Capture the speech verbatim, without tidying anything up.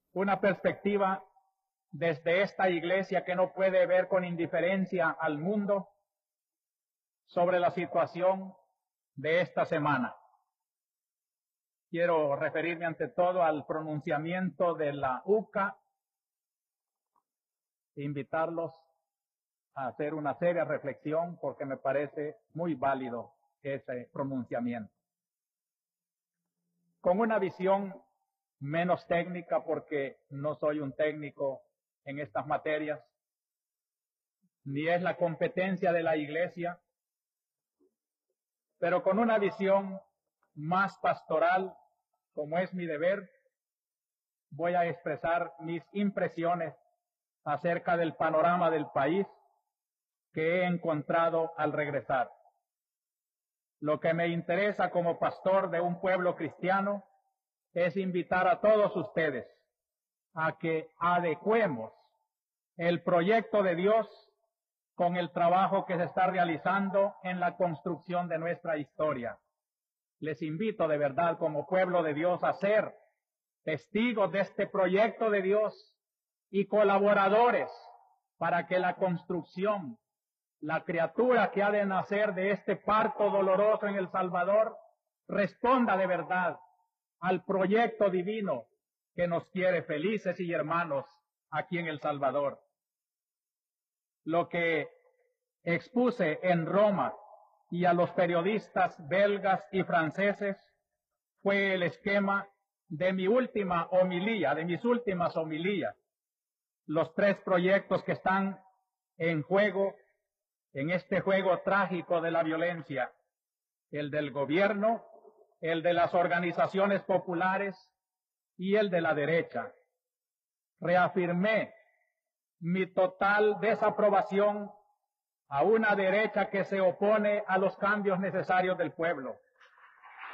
una perspectiva desde esta iglesia que no puede ver con indiferencia al mundo sobre la situación de esta semana. Quiero referirme ante todo al pronunciamiento de la U C A e invitarlos a hacer una seria reflexión porque me parece muy válido ese pronunciamiento. Con una visión menos técnica, porque no soy un técnico en estas materias, ni es la competencia de la iglesia, pero con una visión más pastoral, como es mi deber, voy a expresar mis impresiones acerca del panorama del país que he encontrado al regresar. Lo que me interesa como pastor de un pueblo cristiano es invitar a todos ustedes a que adecuemos el proyecto de Dios con el trabajo que se está realizando en la construcción de nuestra historia. Les invito de verdad como pueblo de Dios a ser testigos de este proyecto de Dios y colaboradores para que la construcción, la criatura que ha de nacer de este parto doloroso en El Salvador, responda de verdad al proyecto divino que nos quiere felices y hermanos aquí en El Salvador. Lo que expuse en Roma y a los periodistas belgas y franceses fue el esquema de mi última homilía, de mis últimas homilías. Los tres proyectos que están en juego, en este juego trágico de la violencia: el del gobierno, el de las organizaciones populares y el de la derecha. Reafirmé mi total desaprobación a una derecha que se opone a los cambios necesarios del pueblo.